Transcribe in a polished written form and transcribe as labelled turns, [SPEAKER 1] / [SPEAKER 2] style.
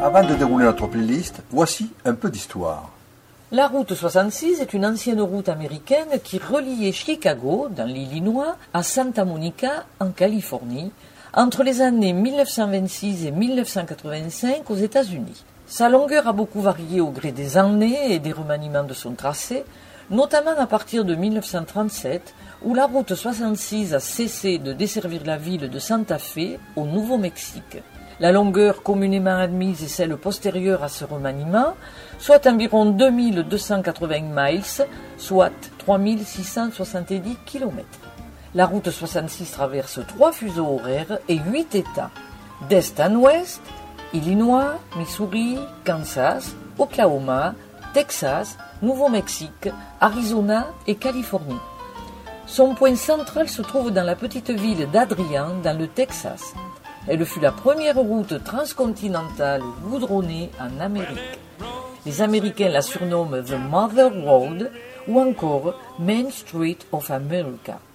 [SPEAKER 1] Avant de dérouler notre playlist, voici un peu d'histoire.
[SPEAKER 2] La route 66 est une ancienne route américaine qui reliait Chicago, dans l'Illinois, à Santa Monica, en Californie, entre les années 1926 et 1985 aux États-Unis. Sa longueur a beaucoup varié au gré des années et des remaniements de son tracé, notamment à partir de 1937, où la route 66 a cessé de desservir la ville de Santa Fe, au Nouveau-Mexique. La longueur communément admise est celle postérieure à ce remaniement, soit environ 2280 miles, soit 3670 km. La route 66 traverse 3 fuseaux horaires et 8 États, d'est en ouest, Illinois, Missouri, Kansas, Oklahoma, Texas, Nouveau-Mexique, Arizona et Californie. Son point central se trouve dans la petite ville d'Adrian, dans le Texas. Elle fut la première route transcontinentale goudronnée en Amérique. Les Américains la surnomment The Mother Road ou encore Main Street of America.